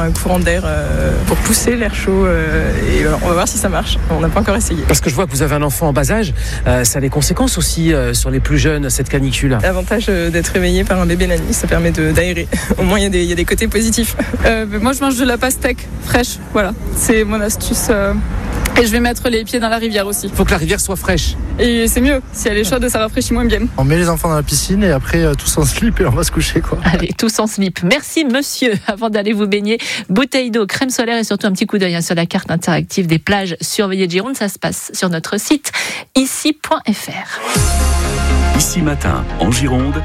un courant d'air pour pousser l'air chaud. Et on va voir si ça marche. On n'a pas encore essayé. Parce que je vois que vous avez un enfant en bas âge. Ça a des conséquences aussi sur les plus jeunes, cette canicule. L'avantage d'être réveillé par un bébé la nuit, ça permet d'aérer. Au moins, il y a des côtés positifs. Moi, je mange de la pastèque fraîche. Voilà, c'est mon astuce. Et je vais mettre les pieds dans la rivière aussi. Il faut que la rivière soit fraîche. Et c'est mieux. Si elle est chaude, ça rafraîchit moins bien. On met les enfants dans la piscine et après tous en slip et on va se coucher, quoi. Allez, tous en slip. Merci monsieur. Avant d'aller vous baigner, bouteille d'eau, crème solaire et surtout un petit coup d'œil sur la carte interactive des plages surveillées de Gironde. Ça se passe sur notre site ici.fr. Ici matin en Gironde,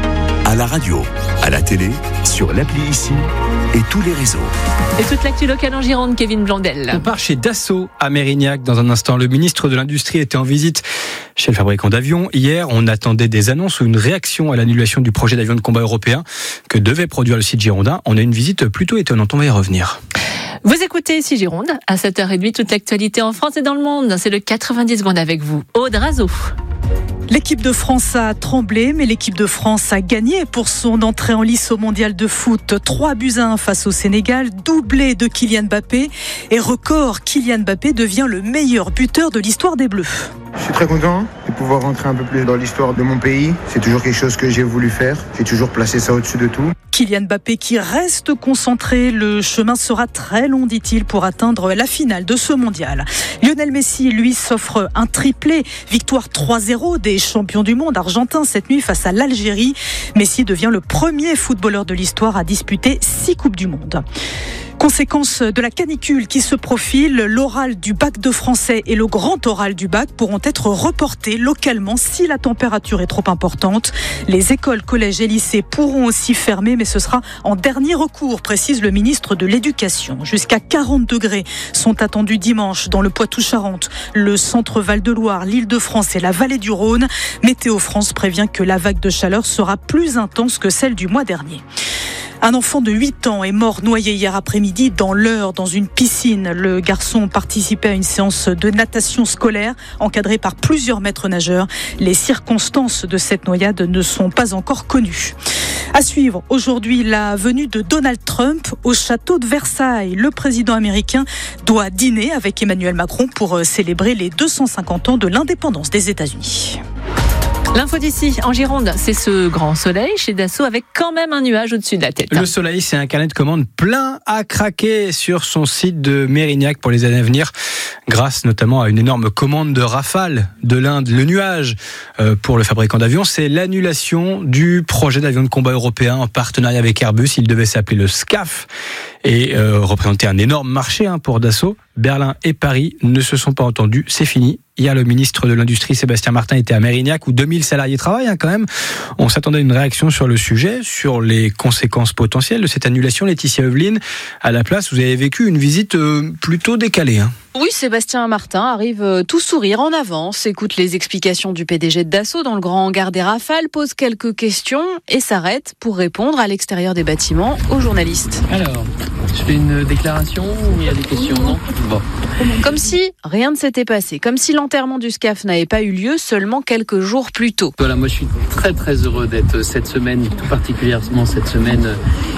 à la radio, à la télé, sur l'appli Ici et tous les réseaux. Et toute l'actu locale en Gironde, Kevin Blondel. On part chez Dassault à Mérignac dans un instant. Le ministre de l'Industrie était en visite chez le fabricant d'avions. Hier, on attendait des annonces ou une réaction à l'annulation du projet d'avion de combat européen que devait produire le site girondin. On a une visite plutôt étonnante, on va y revenir. Vous écoutez ici Gironde, à 7h30, toute l'actualité en France et dans le monde. C'est le 90 secondes avec vous, Aude Razo. L'équipe de France a tremblé, mais l'équipe de France a gagné pour son entrée en lice au mondial de foot. 3-1 face au Sénégal, doublé de Kylian Mbappé. Et record, Kylian Mbappé devient le meilleur buteur de l'histoire des Bleus. Je suis très content de pouvoir rentrer un peu plus dans l'histoire de mon pays. C'est toujours quelque chose que j'ai voulu faire. J'ai toujours placé ça au-dessus de tout. Kylian Mbappé qui reste concentré. Le chemin sera très long, dit-il, pour atteindre la finale de ce mondial. Lionel Messi, lui, s'offre un triplé. Victoire 3-0 des champions du monde argentins cette nuit face à l'Algérie. Messi devient le premier footballeur de l'histoire à disputer 6 Coupes du Monde. Conséquence de la canicule qui se profile, l'oral du bac de français et le grand oral du bac pourront être reportés localement si la température est trop importante. Les écoles, collèges et lycées pourront aussi fermer, mais ce sera en dernier recours, précise le ministre de l'Éducation. Jusqu'à 40 degrés sont attendus dimanche dans le Poitou-Charentes, le centre Val-de-Loire, l'Île-de-France et la vallée du Rhône. Météo France prévient que la vague de chaleur sera plus intense que celle du mois dernier. Un enfant de 8 ans est mort noyé hier après-midi dans l'Eure, dans une piscine. Le garçon participait à une séance de natation scolaire encadrée par plusieurs maîtres nageurs. Les circonstances de cette noyade ne sont pas encore connues. À suivre aujourd'hui la venue de Donald Trump au château de Versailles. Le président américain doit dîner avec Emmanuel Macron pour célébrer les 250 ans de l'indépendance des États-Unis. L'info d'ici, en Gironde, c'est ce grand soleil chez Dassault avec quand même un nuage au-dessus de la tête. Le soleil, c'est un carnet de commandes plein à craquer sur son site de Mérignac pour les années à venir, grâce notamment à une énorme commande de Rafale de l'Inde. Le nuage pour le fabricant d'avions, c'est l'annulation du projet d'avion de combat européen en partenariat avec Airbus. Il devait s'appeler le SCAF et représenter un énorme marché pour Dassault. Berlin et Paris ne se sont pas entendus, c'est fini. Hier, le ministre de l'Industrie, Sébastien Martin, était à Mérignac, où 2000 salariés travaillent quand même. On s'attendait à une réaction sur le sujet, sur les conséquences potentielles de cette annulation. Laetitia Eveline, à la place, vous avez vécu une visite plutôt décalée. Oui, Sébastien Martin arrive tout sourire en avance, écoute les explications du PDG de Dassault dans le grand hangar des Rafales, pose quelques questions et s'arrête pour répondre à l'extérieur des bâtiments aux journalistes. Alors, je fais une déclaration ou il y a des questions, non ? Bon. Comme si rien ne s'était passé, comme si l'enterrement du SCAF n'avait pas eu lieu seulement quelques jours plus tôt. Voilà, moi je suis très très heureux d'être cette semaine, tout particulièrement cette semaine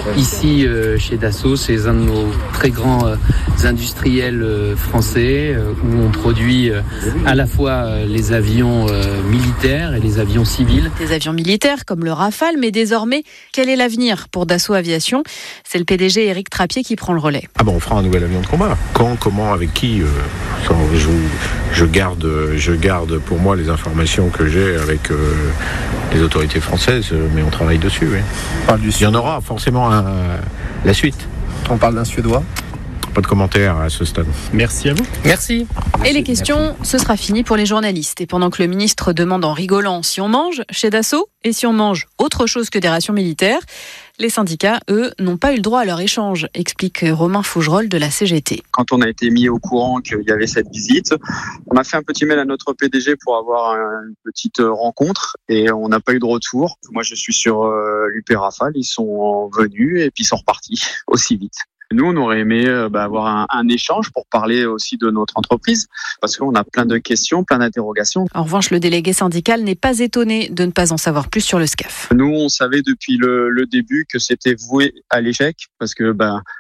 ici chez Dassault. C'est un de nos très grands industriels français où on produit à la fois les avions militaires et les avions civils. Des avions militaires comme le Rafale, mais désormais, quel est l'avenir pour Dassault Aviation ? C'est le PDG Éric Trappier qui prend le relais. On fera un nouvel avion de combat. Quand, comment, avec qui je garde pour moi les informations que j'ai avec les autorités françaises, mais on travaille dessus. Oui. Il y en aura forcément la suite. On parle d'un Suédois. Pas de commentaires à ce stade. Merci à vous. Merci. Et les questions, ce sera fini pour les journalistes. Et pendant que le ministre demande en rigolant si on mange chez Dassault et si on mange autre chose que des rations militaires, les syndicats, eux, n'ont pas eu le droit à leur échange, explique Romain Fougerolles de la CGT. Quand on a été mis au courant qu'il y avait cette visite, on a fait un petit mail à notre PDG pour avoir une petite rencontre et on n'a pas eu de retour. Moi, je suis sur l'UP Rafale, ils sont venus et puis ils sont repartis aussi vite. Nous, on aurait aimé avoir un échange pour parler aussi de notre entreprise, parce qu'on a plein de questions, plein d'interrogations. En revanche, le délégué syndical n'est pas étonné de ne pas en savoir plus sur le SCAF. Nous, on savait depuis le début que c'était voué à l'échec, parce que